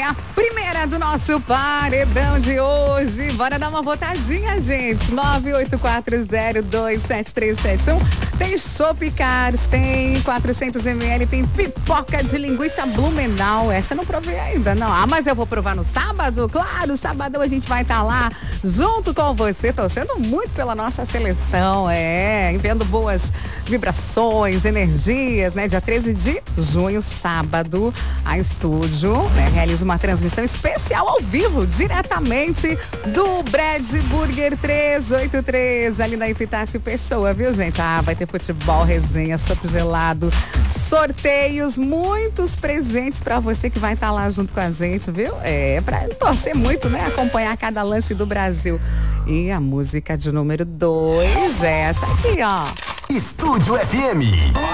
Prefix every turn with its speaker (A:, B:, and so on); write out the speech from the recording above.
A: a primeira do nosso paredão de hoje. Bora dar uma votadinha, gente. 9840273371. Tem Chopp Cars, tem 400 ml, tem pipoca de linguiça Blumenau. Essa eu não provei ainda, não. Ah, mas eu vou provar no sábado? Claro, sábado a gente vai estar lá junto com você, torcendo muito pela nossa seleção, enviando boas vibrações, energias, né? Dia 13 de junho, sábado, a estúdio, né? Realiza uma transmissão especial ao vivo, diretamente do Brad Burger 383, ali na Epitácio Pessoa, viu, gente? Ah, vai ter futebol, resenha, chopp gelado, sorteios, muitos presentes pra você que vai estar lá junto com a gente, viu? Pra torcer muito, né? Acompanhar cada lance do Brasil. E a música de número 2 é essa aqui, ó.
B: Estúdio FM.